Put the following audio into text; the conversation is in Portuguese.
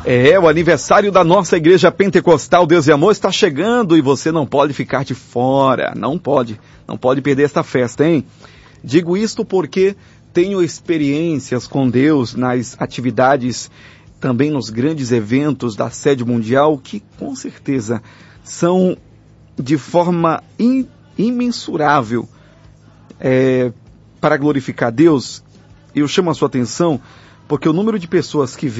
O aniversário da nossa Igreja Pentecostal Deus e Amor está chegando e você não pode ficar de fora, não pode perder esta festa, hein? Digo isto porque tenho experiências com Deus nas atividades, também nos grandes eventos da sede mundial, que com certeza são de forma imensurável para glorificar Deus. Eu chamo a sua atenção porque o número de pessoas que